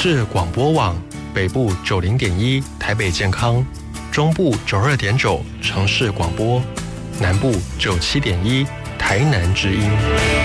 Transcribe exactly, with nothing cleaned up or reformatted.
市广播网，北部九零点一台北健康，中部九二点九城市广播，南部九七点一台南之音。